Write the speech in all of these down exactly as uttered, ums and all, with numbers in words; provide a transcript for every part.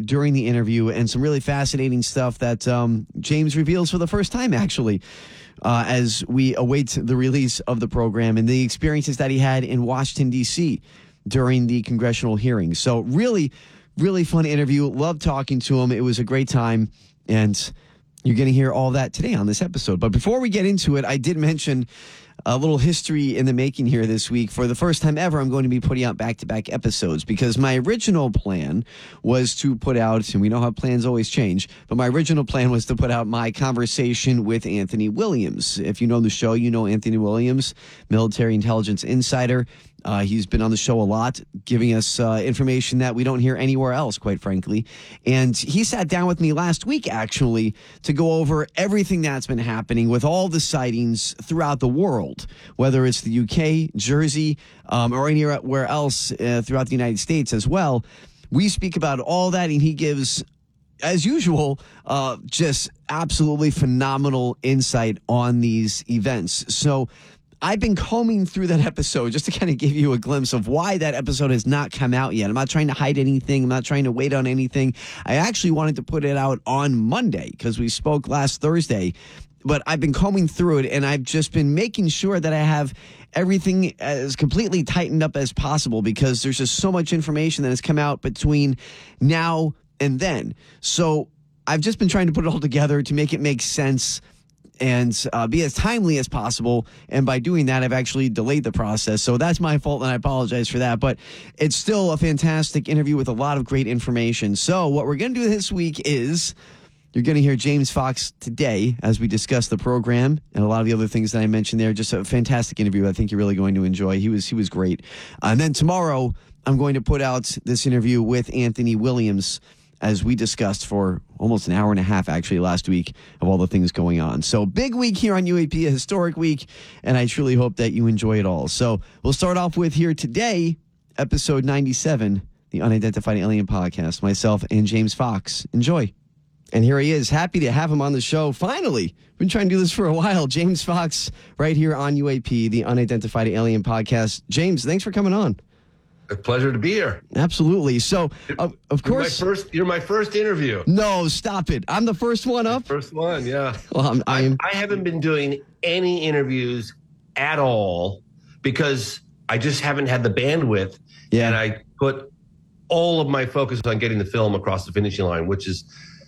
during the interview and some really fascinating stuff that um, James reveals for the first time, actually, uh, as we await the release of the program and the experiences that he had in Washington, D C during the congressional hearings. So really, really fun interview. Loved talking to him. It was a great time. And you're going to hear all that today on this episode. But before we get into it, I did mention a little history in the making here this week. For the first time ever, I'm going to be putting out back-to-back episodes because my original plan was to put out, and we know how plans always change, but my original plan was to put out my conversation with Anthony Williams. If you know the show, you know Anthony Williams, military intelligence insider. Uh, he's been on the show a lot, giving us uh, information that we don't hear anywhere else, quite frankly. And he sat down with me last week, actually, to go over everything that's been happening with all the sightings throughout the world, whether it's the U K, Jersey, um, or anywhere else uh, throughout the United States as well. We speak about all that, and he gives, as usual, uh, just absolutely phenomenal insight on these events. So I've been combing through that episode just to kind of give you a glimpse of why that episode has not come out yet. I'm not trying to hide anything. I'm not trying to wait on anything. I actually wanted to put it out on Monday because we spoke last Thursday, but I've been combing through it, and I've just been making sure that I have everything as completely tightened up as possible because there's just so much information that has come out between now and then. So I've just been trying to put it all together to make it make sense and uh, be as timely as possible. And by doing that, I've actually delayed the process. So that's my fault, and I apologize for that. But it's still a fantastic interview with a lot of great information. So what we're going to do this week is you're going to hear James Fox today as we discuss the program and a lot of the other things that I mentioned there. Just a fantastic interview. I think you're really going to enjoy. He was he was great. Uh, and then tomorrow, I'm going to put out this interview with Anthony Williams, as we discussed for almost an hour and a half, actually, last week of all the things going on. So big week here on U A P, a historic week, and I truly hope that you enjoy it all. So we'll start off with here today, episode ninety-seven, the Unidentified Alien Podcast, myself and James Fox. Enjoy. And here he is. Happy to have him on the show. Finally, been trying to do this for a while. James Fox, right here on U A P, the Unidentified Alien Podcast. James, thanks for coming on. A pleasure to be here. Absolutely. So, uh, of you're course, my first, you're my first interview. No, stop it. I'm the first one up. First one, yeah. Well, I'm, I, am, I, I haven't been doing any interviews at all because I just haven't had the bandwidth. Yeah. And I put all of my focus on getting the film across the finishing line, which is,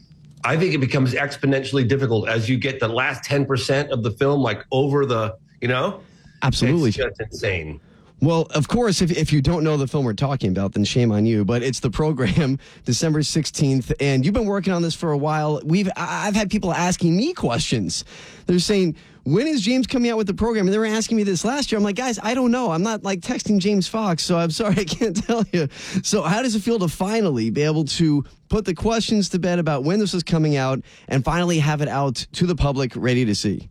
I think it becomes exponentially difficult as you get the last ten percent of the film, like over the, you know? Absolutely. It's just insane. Well, of course, if, if you don't know the film we're talking about, then shame on you. But it's the program, December sixteenth, and you've been working on this for a while. We've I've had people asking me questions. They're saying, when is James coming out with the program? And they were asking me this last year. I'm like, guys, I don't know. I'm not like texting James Fox, so I'm sorry, I can't tell you. So how does it feel to finally be able to put the questions to bed about when this is coming out and finally have it out to the public ready to see?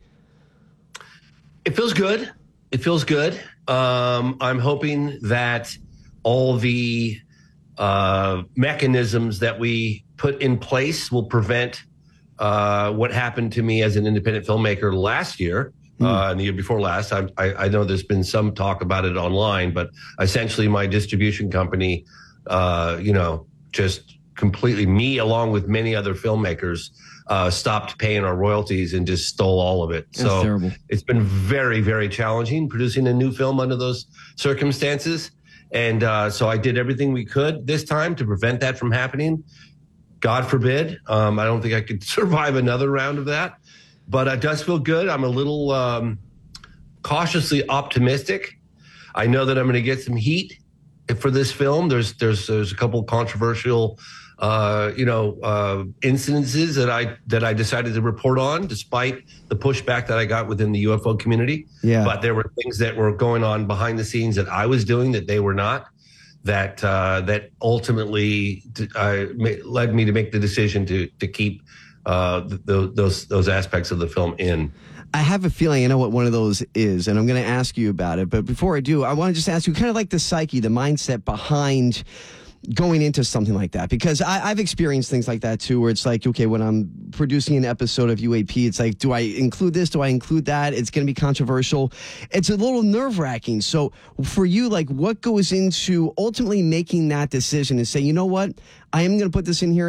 It feels good. It feels good. Um, I'm hoping that all the uh, mechanisms that we put in place will prevent uh, what happened to me as an independent filmmaker last year mm. uh, and the year before last. I, I, I know there's been some talk about it online, but essentially my distribution company, uh, you know, just completely, me along with many other filmmakers, Uh, stopped paying our royalties and just stole all of it. That's so terrible. It's been very, very challenging producing a new film under those circumstances. And uh, so I did everything we could this time to prevent that from happening. God forbid. Um, I don't think I could survive another round of that. But it does feel good. I'm a little um, cautiously optimistic. I know that I'm going to get some heat for this film. There's there's there's a couple controversial Uh, you know, uh, incidences that I that I decided to report on, despite the pushback that I got within the U F O community. Yeah. But there were things that were going on behind the scenes that I was doing that they were not. That uh, that ultimately uh, led me to make the decision to to keep uh, the, those those aspects of the film in. I have a feeling I know what one of those is, and I'm going to ask you about it. But before I do, I want to just ask you kind of like the psyche, the mindset behind going into something like that, because I, I've experienced things like that too, where it's like, okay, when I'm producing an episode of U A P, it's like, do I include this? Do I include that? It's going to be controversial. It's a little nerve wracking. So for you, like, what goes into ultimately making that decision and say, you know what, I am going to put this in here